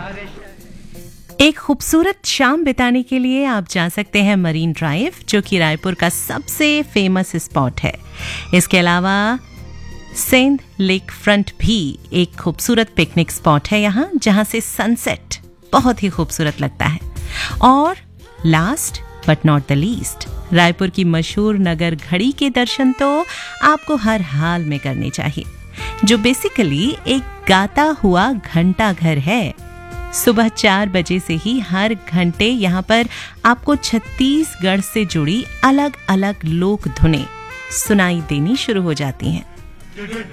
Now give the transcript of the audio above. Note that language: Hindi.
एक खूबसूरत शाम बिताने के लिए आप जा सकते हैं मरीन ड्राइव, जो कि रायपुर का सबसे फेमस स्पॉट है। इसके अलावा सेंध लेक फ्रंट भी एक खूबसूरत पिकनिक स्पॉट है यहाँ, जहाँ से सनसेट बहुत ही खूबसूरत लगता है। और last but not the least, Raipur की मशहूर नगर घड़ी के दर्शन तो आपको हर हाल में करने चाहिए, जो बेसिकली एक गाता हुआ घंटा घर है। सुबह 4 बजे से ही हर घंटे यहाँ पर आपको छत्तीसगढ़ से जुड़ी अलग अलग लोक धुनें सुनाई देनी शुरू हो जाती हैं।